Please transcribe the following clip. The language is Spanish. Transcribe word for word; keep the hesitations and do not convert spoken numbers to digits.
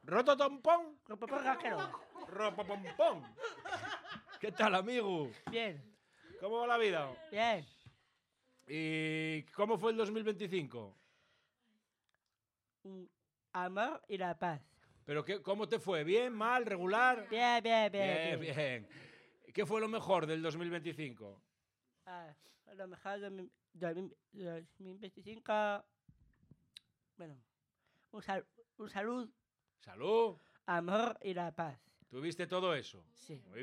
¿Rototompón? Ropopón Gajero. Ropopompón. ¿Qué tal, amigo? Bien, ¿Cómo va la vida? bien. ¿Y cómo fue el dos mil veinticinco? Un amor y la paz. ¿Pero qué, cómo te fue? ¿Bien, mal, regular? Bien, bien, bien. Bien, bien. ¿Qué fue lo mejor del dos mil veinticinco? Ah, a lo mejor dos mil dos mil veinticinco. Bueno, un, sal, un salud, ¿Salud? amor y la paz. ¿Tuviste todo eso? Sí. Muy